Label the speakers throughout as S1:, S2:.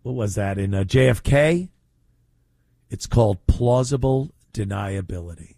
S1: what was that, in JFK? It's called plausible deniability.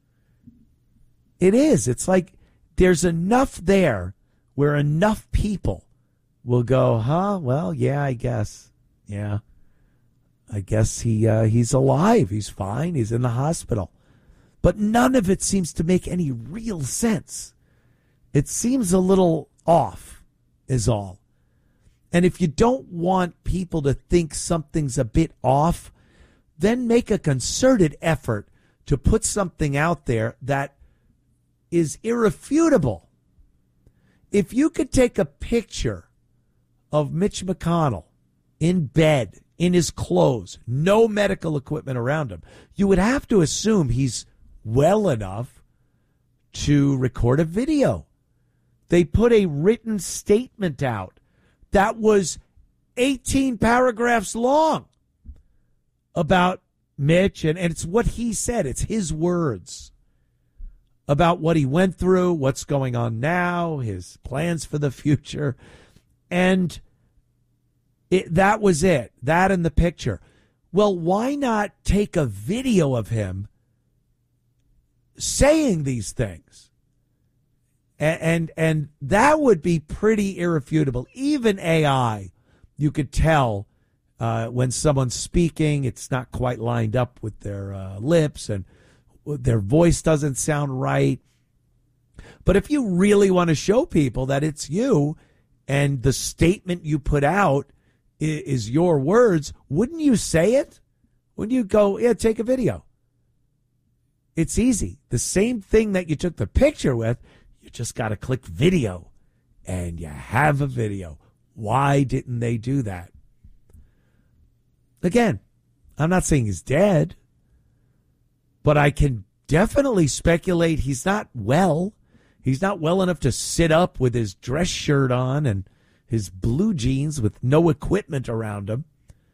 S1: It is. It's like there's enough there where enough people will go, well, yeah, I guess. Yeah. I guess he's alive. He's fine. He's in the hospital. But none of it seems to make any real sense. It seems a little off, is all. And if you don't want people to think something's a bit off, then make a concerted effort to put something out there that is irrefutable. If you could take a picture of Mitch McConnell in bed, in his clothes, no medical equipment around him, you would have to assume he's well enough to record a video. They put a written statement out that was 18 paragraphs long about Mitch, and it's what he said. It's his words about what he went through, what's going on now, his plans for the future. And that was it, that and the picture. Well, why not take a video of him saying these things? And that would be pretty irrefutable. Even AI, you could tell when someone's speaking, it's not quite lined up with their lips and their voice doesn't sound right. But if you really want to show people that it's you and the statement you put out is your words, wouldn't you say it? Wouldn't you go, yeah, take a video? It's easy. The same thing that you took the picture with, you just got to click video and you have a video. Why didn't they do that? Again, I'm not saying he's dead, but I can definitely speculate he's not well. He's not well enough to sit up with his dress shirt on and his blue jeans with no equipment around him.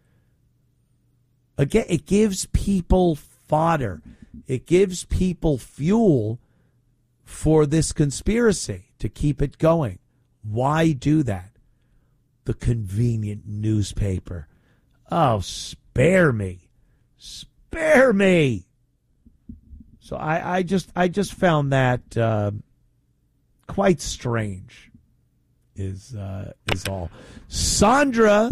S1: Again, it gives people fodder. It gives people fuel for this conspiracy to keep it going. Why do that? The convenient newspaper. Oh, spare me. Spare me. So I just found that quite strange is all. Sandra,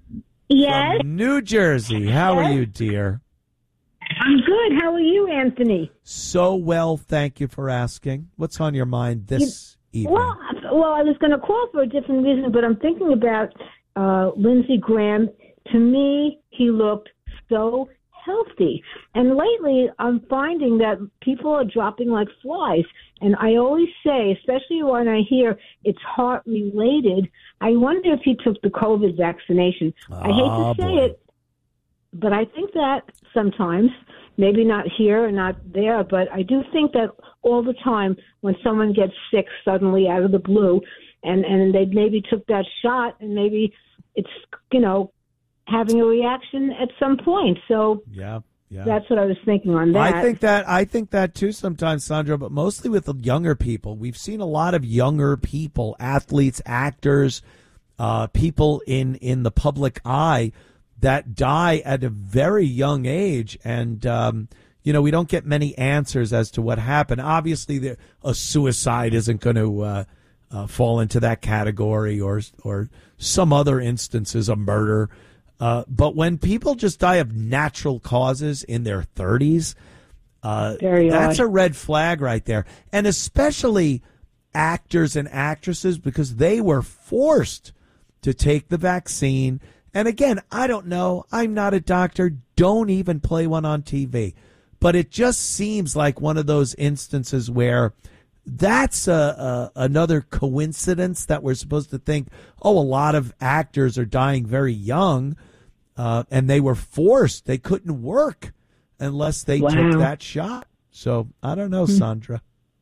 S2: yes,
S1: from New Jersey. How are you, dear?
S2: I'm good. How are you, Anthony?
S1: So well, thank you for asking. What's on your mind this evening?
S2: Well, I was going to call for a different reason, but I'm thinking about Lindsey Graham. To me, he looked so healthy. And lately, I'm finding that people are dropping like flies. And I always say, especially when I hear it's heart-related, I wonder if he took the COVID vaccination. I hate to say it, but I think that sometimes, maybe not here and not there, but I do think that all the time when someone gets sick suddenly out of the blue and they maybe took that shot and maybe it's, having a reaction at some point. So
S1: yeah.
S2: That's what I was thinking on that.
S1: I think that too sometimes, Sandra, but mostly with the younger people. We've seen a lot of younger people, athletes, actors, people in the public eye that die at a very young age. And, we don't get many answers as to what happened. Obviously, a suicide isn't going to fall into that category or some other instances of murder. But when people just die of natural causes in their 30s, that's a red flag right there. And especially actors and actresses, because they were forced to take the vaccine. And again, I don't know. I'm not a doctor. Don't even play one on TV. But it just seems like one of those instances where that's another coincidence that we're supposed to think, a lot of actors are dying very young, and they were forced. They couldn't work unless they took that shot. So I don't know, Sandra.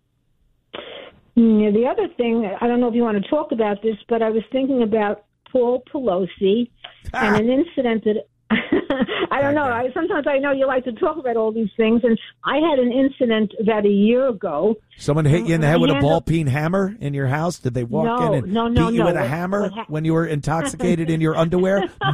S2: The other thing, I don't know if you want to talk about this, but I was thinking about Paul Pelosi and an incident that I don't know. Sometimes I know you like to talk about all these things, and I had an incident about a year ago.
S1: Someone hit you in the head with a ball-peen hammer in your house? Did they walk in and beat you with a hammer when you were intoxicated in your underwear?